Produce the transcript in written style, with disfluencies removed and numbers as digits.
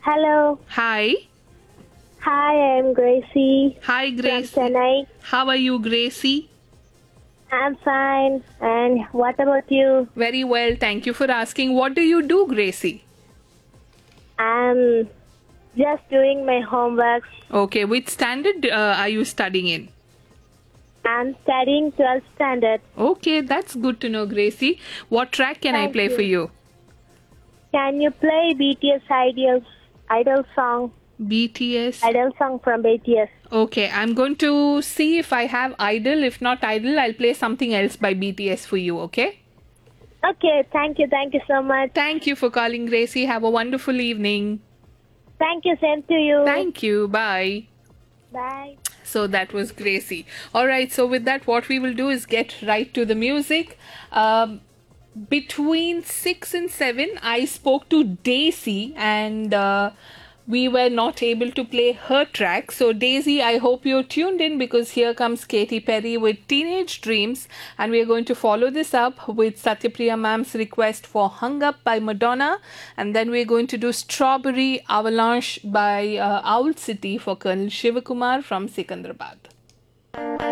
Hello. Hi. Hi, I'm Gracie Hi, from Gracie. Chennai. How are you, Gracie? I'm fine. And what about you? Very well. Thank you for asking. What do you do, Gracie? I'm just doing my homework. Okay, which standard are you studying in? I'm studying 12th standard. Okay, that's good to know, Gracie. What track can I Thank play for you. you? Can you play BTS Idol song? BTS. Idol song from BTS. Okay, I'm going to see if I have Idol. If not Idol, I'll play something else by BTS for you, okay? Okay, thank you. Thank you so much. Thank you for calling, Gracie. Have a wonderful evening. Thank you, same to you. Thank you. Bye. Bye. So that was Gracie. All right. So with that, what we will do is get right to the music. Between 6 and 7, I spoke to Daisy, and we were not able to play her track. So Daisy, I hope you're tuned in, because here comes Katy Perry with Teenage Dreams, and we are going to follow this up with Satyapriya ma'am's request for Hung Up by Madonna, and then we're going to do Strawberry Avalanche by Owl City for Colonel Shivakumar from Sikandrabad.